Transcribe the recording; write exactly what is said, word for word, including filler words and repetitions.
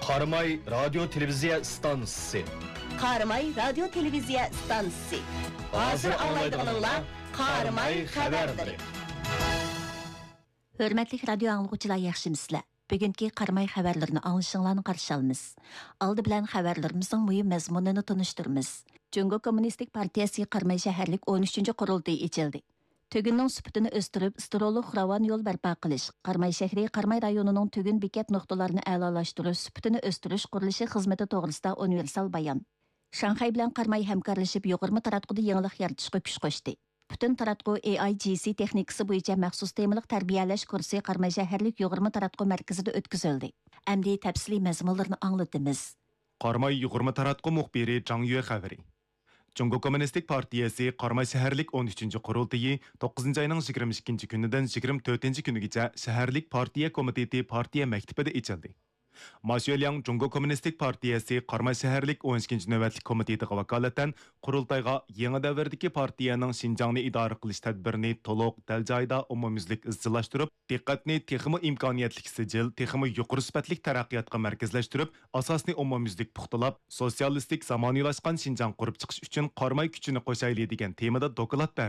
Qaramay radio televiziya stansiyasi. Qaramay radio televiziya stansiyasi. Hozir anglaydiganlar Qaramay xabarlari. Hörmətli radio anlıqçılar, yaxşımısızlar? Bugünkü Qaramay xəbərlərini anlaşınlarını qarşı alımız. Aldı bilən xəbərlərimizin mühim məzmununu tanışdırmız. Cungo Kommunistik Partiyası Qaramay şəhərlik on üçüncü qurultayı içildi. Tügünün sübütünü östürüp, istirolu xuravan yol bərpa qilish, Qaramay şəhəri, Qaramay rayonunun tügün biket nöqtələrini əlalaşdırış, sübütünü östürüş quruluşu xizməti toğrısında universal bayan. Şanxay bilan Qaramay həmkarlaşıb yuqurma taratquda yenilik yaratışqa kuch qo'shdi. Bütün taratqu A I G C texnikasi bo'yicha maxsus temiliq tarbiyalash kursi Qaramay shaharlik yuqurma taratqu markazida o'tkazildi. Endi tafsiliy mazmunlarni anglatamiz. Qaramay yuqurma taratqu muxbiri Zhang Yue xabari. Cungo Kommunistik Partiyasi Qaramay shaharlik on üçüncü qurultayı to'qqizinchi ayning yigirma ikkinchi kunidan yigirma to'rtinchi kunigacha shaharlik partiya komiteti partiya maktabida ichildi. Masyölyang Cungo Kommunistik Partiyasi Qaramay shaharlik on ikkinchi navbatlik komitetiga vakolatan qurultayga yangi davrdagi partiyaning Xinjiangni idora qilish tadbirini to'liq dal joyida umumyuzlik izchillashtirib, diqqatni texmi imkoniyatli sijil, texmi yuqori sifatli taraqqiyotga markazlashtirib, asosni umumyuzlik puxtalab, sotsialistik zamonaviylashgan Xinjiang qurib chiqish uchun Qaramay kuchini qo'shayli degan temada doklad berdi.